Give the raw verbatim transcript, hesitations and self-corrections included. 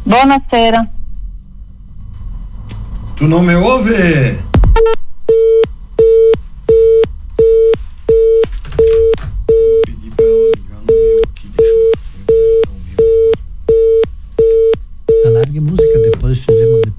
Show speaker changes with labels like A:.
A: Buonasera.
B: Tu não me ouve? Vou pedir pra ela ligar no meu aqui, deixa eu ver o meu.
C: Alargue música, depois fizemos depois.